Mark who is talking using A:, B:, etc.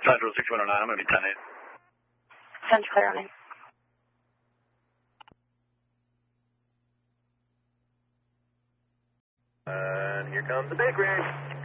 A: Central 6109, I'm going to be 10-8.
B: Central clear on it.
C: And here comes the big rig.